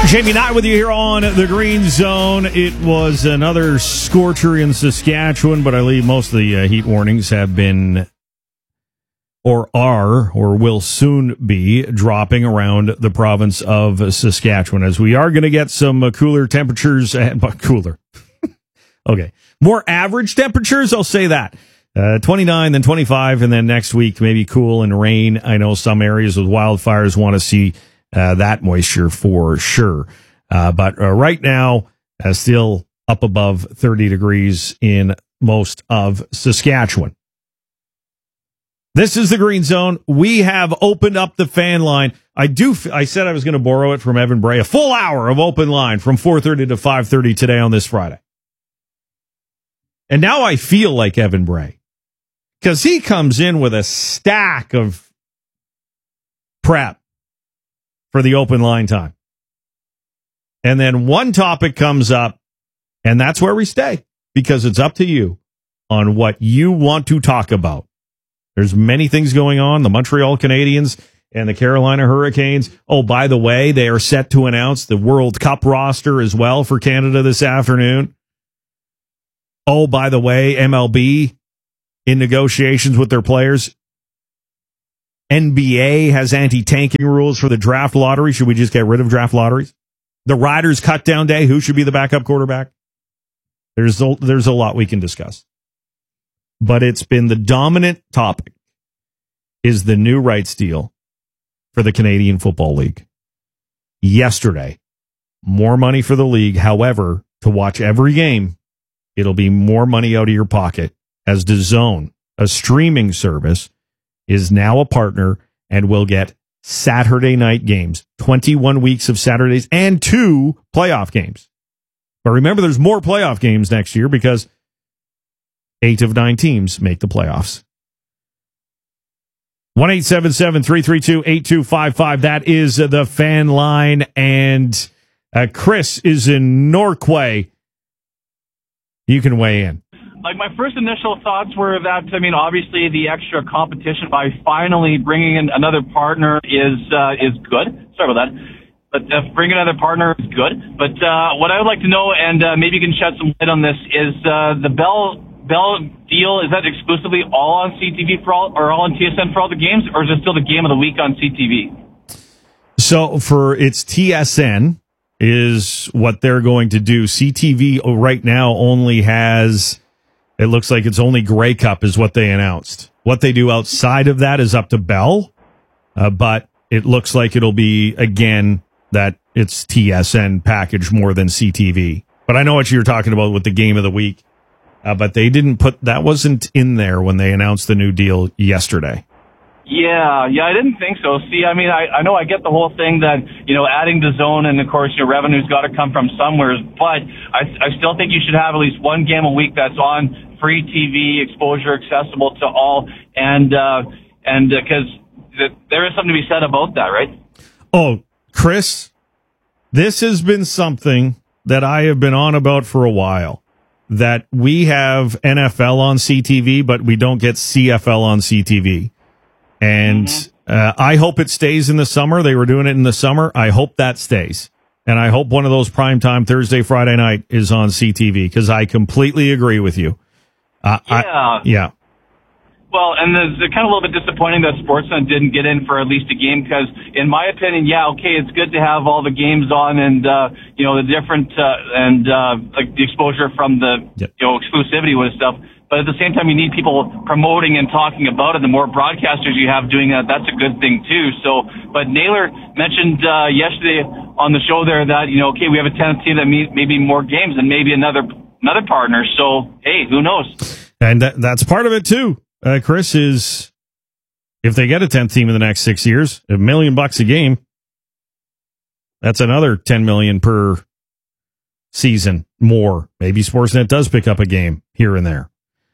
Jamie Knight with you here on the Green Zone. It was another scorcher in Saskatchewan, but I believe most of the heat warnings have been or are or will soon be dropping around the province of Saskatchewan, as we are going to get some cooler temperatures, but cooler. Okay. More average temperatures, I'll say that. 29, then 25, and then next week maybe cool and rain. I know some areas with wildfires want to see that moisture for sure. But right now, still up above 30 degrees in most of Saskatchewan. This is the Green Zone. We have opened up the fan line. I said I was going to borrow it from Evan Bray. A full hour of open line from 4:30 to 5:30 today on this Friday. And now I feel like Evan Bray, because he comes in with a stack of prep for the open line time. And then one topic comes up, and that's where we stay, because it's up to you on what you want to talk about. There's many things going on. The Montreal Canadiens and the Carolina Hurricanes. Oh, by the way, they are set to announce the World Cup roster as well for Canada this afternoon. Oh, by the way, MLB in negotiations with their players. NBA has anti-tanking rules for the draft lottery. Should we just get rid of draft lotteries? The Riders cut down day. Who should be the backup quarterback? There's a lot we can discuss. But it's been the dominant topic is the new rights deal for the Canadian Football League. Yesterday, more money for the league. However, to watch every game, it'll be more money out of your pocket, as DAZN, a streaming service, is now a partner and will get Saturday night games, 21 weeks of Saturdays and 2 playoff games. But remember, there's more playoff games next year because 8 of 9 teams make the playoffs. 1-877-332-8255. That is the fan line. And Chris is in Norquay. You can weigh in. Like, my first initial thoughts were that, I mean, obviously the extra competition by finally bringing in another partner is good. Sorry about that. But bringing another partner is good. But what I would like to know, and maybe you can shed some light on this, is the Bell deal, is that exclusively all on CTV for all, or all on TSN for all the games, or is it still the game of the week on CTV? So for its TSN is what they're going to do. CTV right now only has, it looks like it's only Grey Cup is what they announced. What they do outside of that is up to Bell, but it looks like it'll be, again, that it's TSN package more than CTV. But I know what you're talking about with the game of the week, but they didn't put, that wasn't in there when they announced the new deal yesterday. Yeah, I didn't think so. See, I mean, I know I get the whole thing that, adding the zone and, of course, your revenue's got to come from somewhere, but I still think you should have at least one game a week that's on free TV, exposure accessible to all, and because there is something to be said about that, right? Oh, Chris, this has been something that I have been on about for a while, that we have NFL on CTV, but we don't get CFL on CTV. And I hope it stays in the summer. They were doing it in the summer. I hope that stays. And I hope one of those primetime Thursday, Friday night is on CTV, because I completely agree with you. Yeah. Well, and it's kind of a little bit disappointing that Sportsnet didn't get in for at least a game, because in my opinion, it's good to have all the games on and, the different, like the exposure from the, exclusivity with stuff. But at the same time, you need people promoting and talking about it. The more broadcasters you have doing that, that's a good thing too. So, but Naylor mentioned yesterday on the show there that, we have a 10th team that maybe more games and maybe another partner. So, hey, who knows? And that's part of it too. Chris, is if they get a 10th team in the next 6 years, $1 million a game, that's another $10 million per season more. Maybe Sportsnet does pick up a game here and there.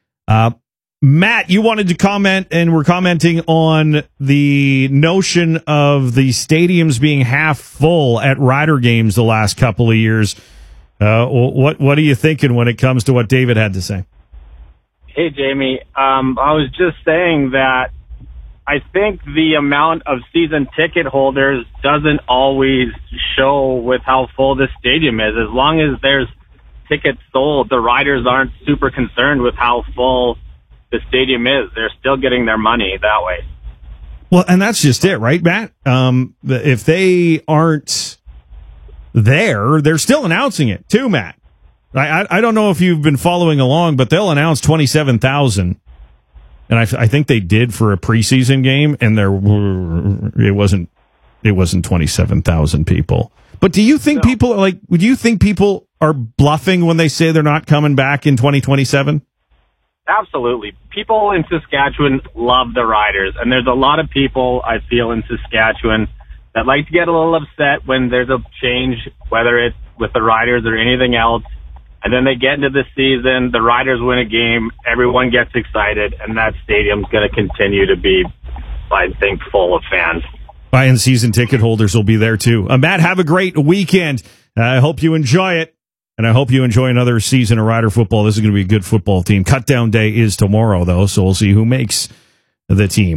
Matt, you wanted to comment, and we're commenting on the notion of the stadiums being half full at Rider games the last couple of years. What are you thinking when it comes to what David had to say? Hey, Jamie. I was just saying that I think the amount of season ticket holders doesn't always show with how full this stadium is. As long as there's tickets sold, the riders aren't super concerned with how full the stadium is. They're still getting their money that way. Well, and that's just it, right, Matt? If they aren't there, they're still announcing it too, Matt. I don't know if you've been following along, but they'll announce 27,000. And I think they did for a preseason game, and it wasn't 27,000 people. But do you think people are bluffing when they say they're not coming back in 2027? Absolutely. People in Saskatchewan love the Riders, and there's a lot of people, I feel, in Saskatchewan that like to get a little upset when there's a change, whether it's with the Riders or anything else. And then they get into the season, the Riders win a game, everyone gets excited, and that stadium's going to continue to be, I think, full of fans. And season ticket holders will be there too. Matt, have a great weekend. I hope you enjoy it, and I hope you enjoy another season of Rider football. This is going to be a good football team. Cutdown day is tomorrow, though, so we'll see who makes the team.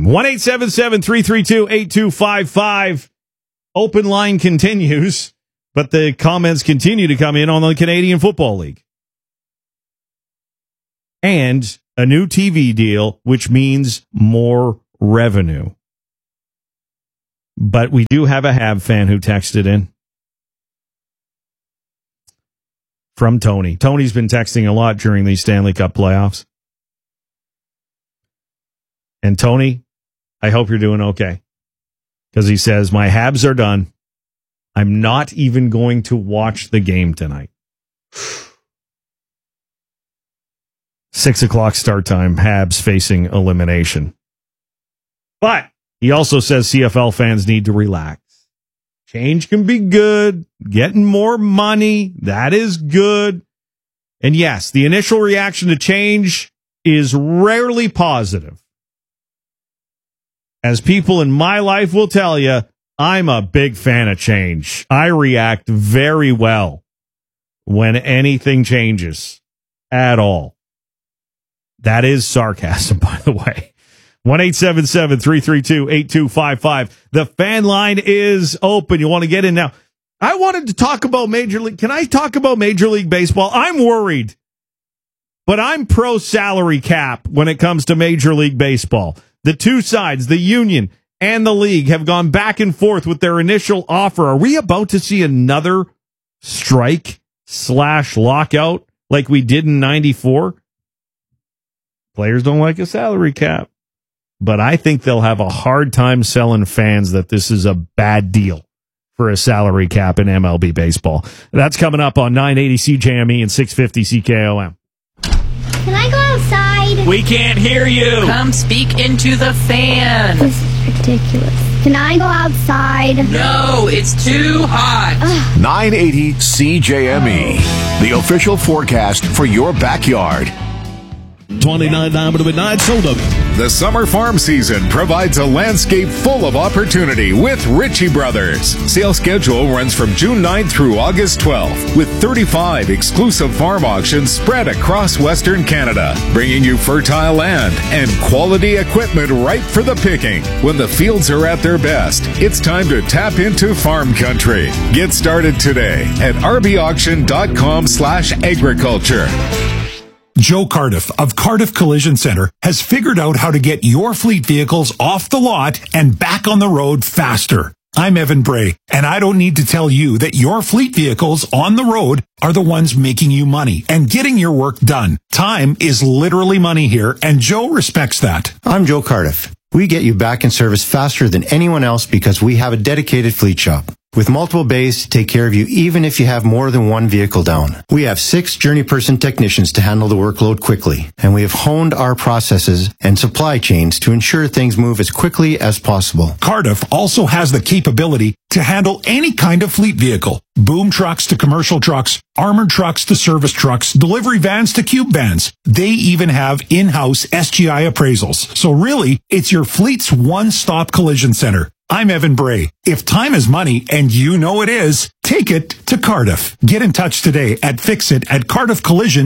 1-877-332-8255. Open line continues. But the comments continue to come in on the Canadian Football League. And a new TV deal, which means more revenue. But we do have a Hab fan who texted in. From Tony. Tony's been texting a lot during these Stanley Cup playoffs. And Tony, I hope you're doing okay. Because he says, my Habs are done. I'm not even going to watch the game tonight. 6:00 start time. Habs facing elimination. But he also says CFL fans need to relax. Change can be good. Getting more money, that is good. And yes, the initial reaction to change is rarely positive. As people in my life will tell you, I'm a big fan of change. I react very well when anything changes at all. That is sarcasm, by the way. 1-877-332-8255. The fan line is open. You want to get in now. I wanted to talk about Major League. Can I talk about Major League Baseball? I'm worried, but I'm pro salary cap when it comes to Major League Baseball. The two sides, the union and the league, have gone back and forth with their initial offer. Are we about to see another strike/lockout like we did in 94? Players don't like a salary cap, but I think they'll have a hard time selling fans that this is a bad deal for a salary cap in MLB baseball. That's coming up on 980 CJME and 650 CKOM. Can I go outside? We can't hear you. Come speak into the fan. This is ridiculous. Can I go outside? No, it's too hot. 980 CJME, the official forecast for your backyard. 29.9 midnight soda. The summer farm season provides a landscape full of opportunity with Ritchie Brothers. Sales schedule runs from June 9th through August 12th, with 35 exclusive farm auctions spread across Western Canada, bringing you fertile land and quality equipment ripe for the picking. When the fields are at their best, it's time to tap into farm country. Get started today at rbauction.com/agriculture. Joe Cardiff of Cardiff Collision Center has figured out how to get your fleet vehicles off the lot and back on the road faster. I'm Evan Bray, and I don't need to tell you that your fleet vehicles on the road are the ones making you money and getting your work done. Time is literally money here, and Joe respects that. I'm Joe Cardiff. We get you back in service faster than anyone else because we have a dedicated fleet shop with multiple bays to take care of you even if you have more than one vehicle down. We have 6 journey person technicians to handle the workload quickly, and we have honed our processes and supply chains to ensure things move as quickly as possible. Cardiff also has the capability to handle any kind of fleet vehicle. Boom trucks to commercial trucks, armored trucks to service trucks, delivery vans to cube vans. They even have in-house SGI appraisals. So really, it's your fleet's one-stop collision center. I'm Evan Bray. If time is money, and you know it is, take it to Cardiff. Get in touch today at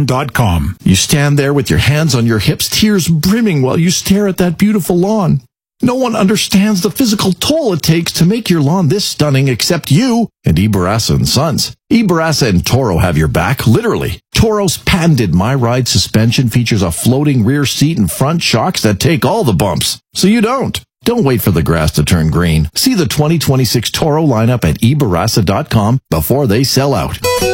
fixit@cardiffcollision.com. You stand there with your hands on your hips, tears brimming while you stare at that beautiful lawn. No one understands the physical toll it takes to make your lawn this stunning except you and Barassa & Sons. Barassa and Toro have your back, literally. Toro's patented My Ride suspension features a floating rear seat and front shocks that take all the bumps, so you don't. Don't wait for the grass to turn green. See the 2026 Toro lineup at ebarassa.com before they sell out.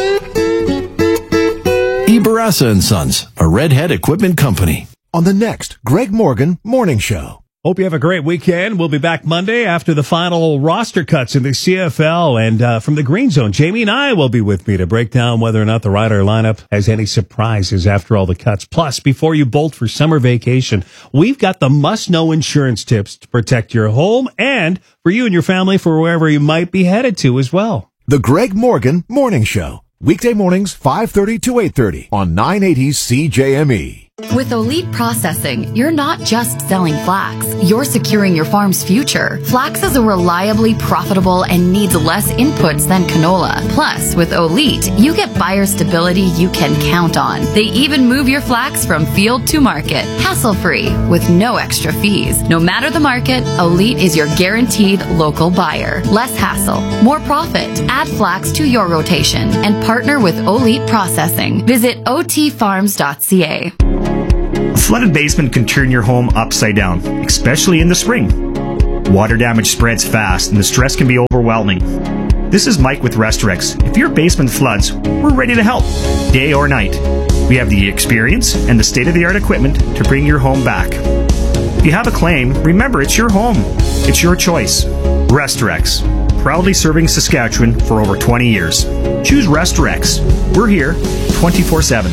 Barassa & Sons, a Redhead equipment company. On the next Greg Morgan Morning Show. Hope you have a great weekend. We'll be back Monday after the final roster cuts in the CFL. And from the Green Zone, Jamie and I will be with me to break down whether or not the Rider lineup has any surprises after all the cuts. Plus, before you bolt for summer vacation, we've got the must-know insurance tips to protect your home and for you and your family for wherever you might be headed to as well. The Greg Morgan Morning Show. Weekday mornings, 5:30 to 8:30 on 980 CJME. With Olite Processing, you're not just selling flax, you're securing your farm's future. Flax is a reliably profitable and needs less inputs than canola. Plus, with Olite, you get buyer stability you can count on. They even move your flax from field to market, hassle-free, with no extra fees. No matter the market, Olite is your guaranteed local buyer. Less hassle, more profit. Add flax to your rotation and partner with Olite Processing. Visit otfarms.ca. A flooded basement can turn your home upside down, especially in the spring. Water damage spreads fast and the stress can be overwhelming. This is Mike with Restorex. If your basement floods, we're ready to help, day or night. We have the experience and the state-of-the-art equipment to bring your home back. If you have a claim, remember it's your home. It's your choice. Restorex, proudly serving Saskatchewan for over 20 years. Choose Restorex. We're here 24/7.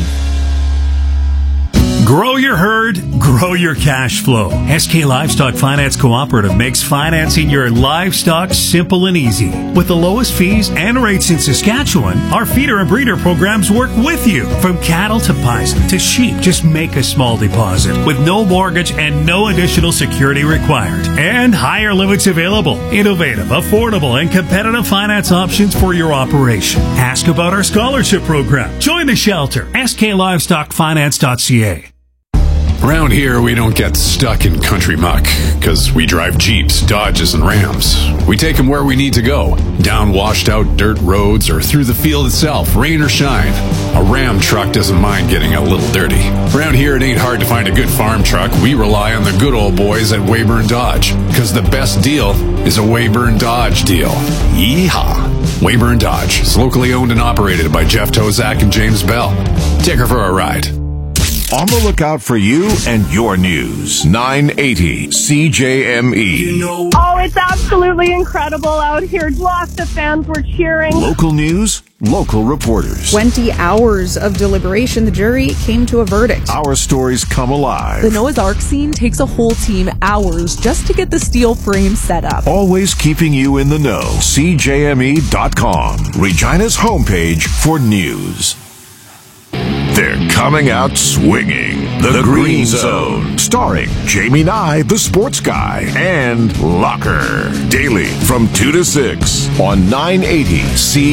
Grow your herd, grow your cash flow. SK Livestock Finance Cooperative makes financing your livestock simple and easy. With the lowest fees and rates in Saskatchewan, our feeder and breeder programs work with you. From cattle to bison to sheep, just make a small deposit with no mortgage and no additional security required. And higher limits available. Innovative, affordable, and competitive finance options for your operation. Ask about our scholarship program. Join the shelter. sklivestockfinance.ca. Around here, we don't get stuck in country muck, because we drive Jeeps, Dodges, and Rams. We take them where we need to go, down washed-out dirt roads or through the field itself, rain or shine. A Ram truck doesn't mind getting a little dirty. Around here, it ain't hard to find a good farm truck. We rely on the good old boys at Weyburn Dodge, because the best deal is a Weyburn Dodge deal. Yeehaw! Weyburn Dodge is locally owned and operated by Jeff Tozak and James Bell. Take her for a ride. On the lookout for you and your news. 980 CJME. Oh, it's absolutely incredible out here. Lots of fans were cheering. Local news, local reporters. 20 hours of deliberation, the jury came to a verdict. Our stories come alive. The Noah's Ark scene takes a whole team hours just to get the steel frame set up. Always keeping you in the know. CJME.com. Regina's homepage for news. They're coming out swinging. The Green Zone. Starring Jamie Nye, the sports guy, and Locker. Daily from 2 to 6 on 980 C.